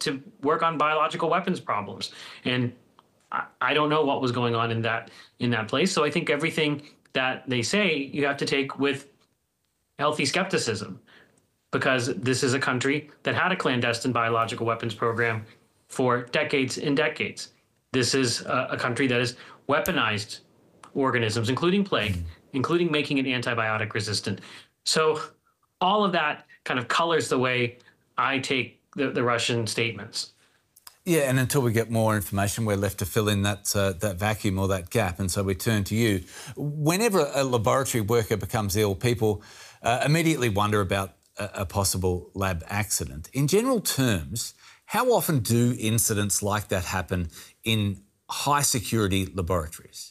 to work on biological weapons problems. And I don't know what was going on in that place. So I think everything that they say you have to take with healthy skepticism, because this is a country that had a clandestine biological weapons program for decades and decades. This is a country that has weaponized organisms, including plague, including making it antibiotic resistant. So all of that kind of colors the way I take the Russian statements. Yeah, and until we get more information, we're left to fill in that vacuum or that gap. And so we turn to you. Whenever a laboratory worker becomes ill, people immediately wonder about a possible lab accident. In general terms, how often do incidents like that happen in high-security laboratories?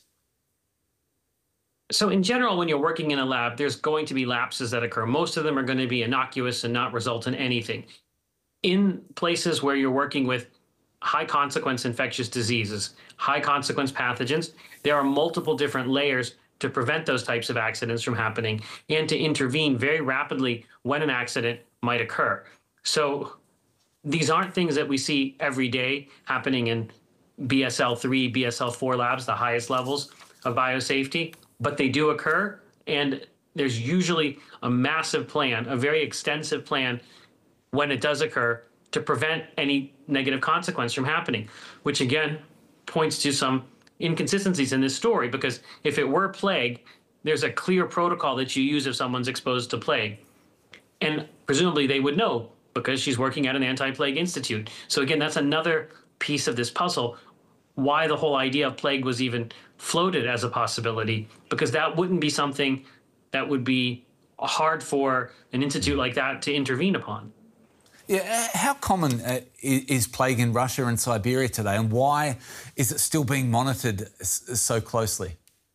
So in general, when you're working in a lab, there's going to be lapses that occur. Most of them are going to be innocuous and not result in anything. In places where you're working with high consequence infectious diseases, high consequence pathogens, there are multiple different layers to prevent those types of accidents from happening and to intervene very rapidly when an accident might occur. So these aren't things that we see every day happening in BSL-3, BSL-4 labs, the highest levels of biosafety, but they do occur. And there's usually a massive plan, a very extensive plan when it does occur to prevent any negative consequence from happening, which again points to some inconsistencies in this story, because if it were plague, there's a clear protocol that you use if someone's exposed to plague. And presumably they would know because she's working at an anti-plague institute. So again, that's another piece of this puzzle, why the whole idea of plague was even floated as a possibility, because that wouldn't be something that would be hard for an institute like that to intervene upon. Yeah, how common is plague in Russia and Siberia today, and why is it still being monitored so closely?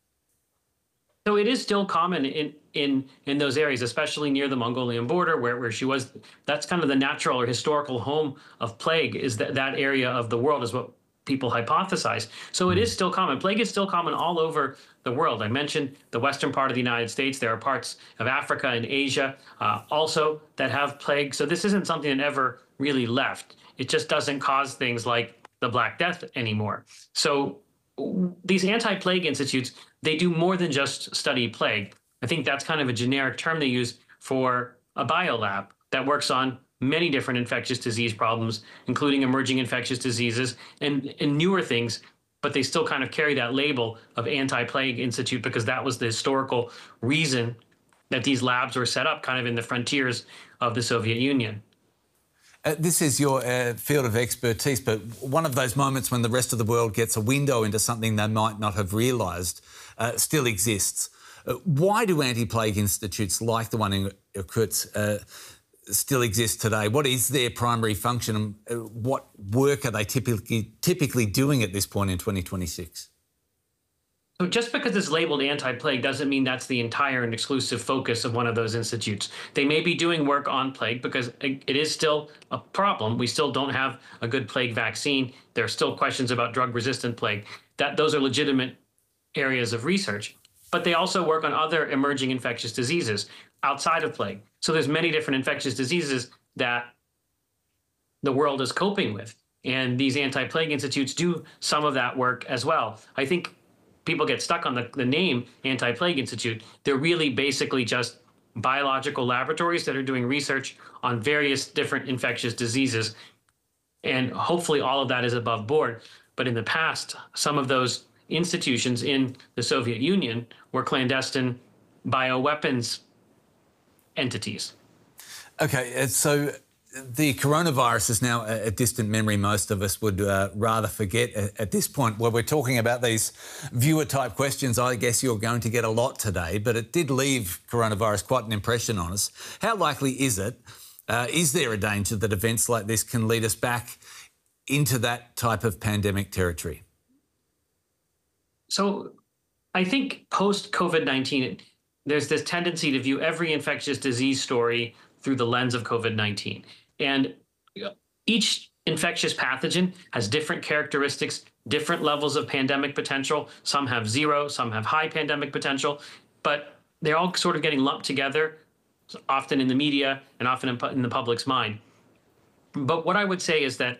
So it is still common in those areas, especially near the Mongolian border, where she was. That's kind of the natural or historical home of plague, is that area of the world is what people hypothesize. So it is still common. Plague is still common all over the world. I mentioned the western part of the United States. There are parts of Africa and Asia also that have plague. So this isn't something that ever really left. It just doesn't cause things like the Black Death anymore. So these anti-plague institutes, they do more than just study plague. I think that's kind of a generic term they use for a biolab that works on many different infectious disease problems, including emerging infectious diseases and newer things, but they still kind of carry that label of anti-plague institute because that was the historical reason that these labs were set up kind of in the frontiers of the Soviet Union. This is your field of expertise, but one of those moments when the rest of the world gets a window into something they might not have realised still exists. Why do anti-plague institutes like the one in Irkutsk still exist today? What is their primary function, and what work are they typically doing at this point in 2026? So just because it's labeled anti-plague doesn't mean that's the entire and exclusive focus of one of those institutes. They may be doing work on plague because it is still a problem. We still don't have a good plague vaccine. There are still questions about drug-resistant plague. Those are legitimate areas of research. But they also work on other emerging infectious diseases outside of plague. So there's many different infectious diseases that the world is coping with. And these anti-plague institutes do some of that work as well. I think people get stuck on the name Anti-Plague Institute. They're really basically just biological laboratories that are doing research on various different infectious diseases. And hopefully all of that is above board. But in the past, some of those institutions in the Soviet Union were clandestine bioweapons entities. Okay, so the coronavirus is now a distant memory most of us would rather forget at this point. Where we're talking about these viewer-type questions, I guess you're going to get a lot today, but it did leave coronavirus quite an impression on us. How likely is it? Is there a danger that events like this can lead us back into that type of pandemic territory? So I think post-COVID-19, there's this tendency to view every infectious disease story through the lens of COVID-19. And each infectious pathogen has different characteristics, different levels of pandemic potential. Some have zero, some have high pandemic potential, but they're all sort of getting lumped together, often in the media and often in the public's mind. But what I would say is that